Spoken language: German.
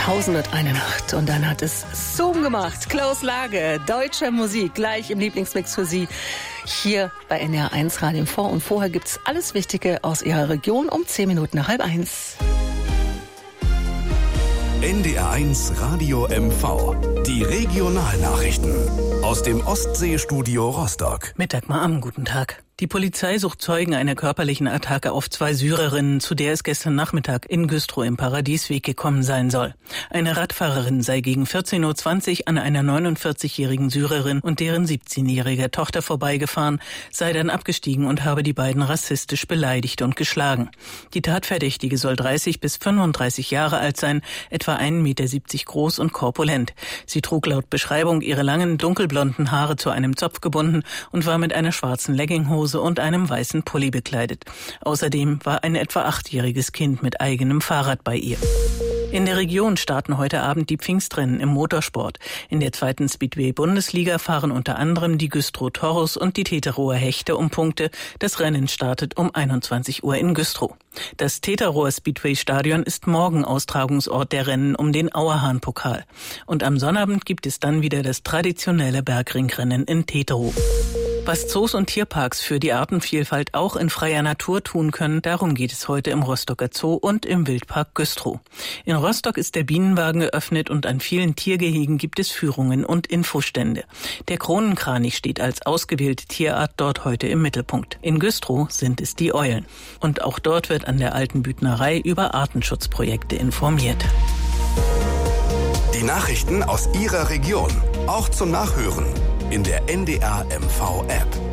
1001 Nacht und dann hat es Zoom gemacht. Klaus Lage, deutsche Musik, gleich im Lieblingsmix für Sie hier bei NDR1 Radio Vor. Und vorher gibt's alles Wichtige aus Ihrer Region um 10 Minuten nach 12:30. NDR1 Radio MV. Die Regionalnachrichten aus dem Ostseestudio Rostock. Mit Dagmar Amm, guten Tag. Die Polizei sucht Zeugen einer körperlichen Attacke auf 2 Syrerinnen, zu der es gestern Nachmittag in Güstrow im Paradiesweg gekommen sein soll. Eine Radfahrerin sei gegen 14:20 Uhr an einer 49-jährigen Syrerin und deren 17-jähriger Tochter vorbeigefahren, sei dann abgestiegen und habe die beiden rassistisch beleidigt und geschlagen. Die Tatverdächtige soll 30 bis 35 Jahre alt sein, etwa 1,70 Meter groß und korpulent. Sie trug laut Beschreibung ihre langen, dunkelblonden Haare zu einem Zopf gebunden und war mit einer schwarzen Legginghose und einem weißen Pulli bekleidet. Außerdem war ein etwa 8-jähriges Kind mit eigenem Fahrrad bei ihr. In der Region starten heute Abend die Pfingstrennen im Motorsport. In der 2. Speedway-Bundesliga fahren unter anderem die Güstrow Toros und die Teterower Hechte um Punkte. Das Rennen startet um 21 Uhr in Güstrow. Das Teterower Speedway-Stadion ist morgen Austragungsort der Rennen um den Auerhahn-Pokal. Und am Sonnabend gibt es dann wieder das traditionelle Bergringrennen in Teterow. Was Zoos und Tierparks für die Artenvielfalt auch in freier Natur tun können, darum geht es heute im Rostocker Zoo und im Wildpark Güstrow. In Rostock ist der Bienenwagen geöffnet und an vielen Tiergehegen gibt es Führungen und Infostände. Der Kronenkranich steht als ausgewählte Tierart dort heute im Mittelpunkt. In Güstrow sind es die Eulen. Und auch dort wird an der alten Büdnerei über Artenschutzprojekte informiert. Die Nachrichten aus Ihrer Region, auch zum Nachhören in der NDR MV App.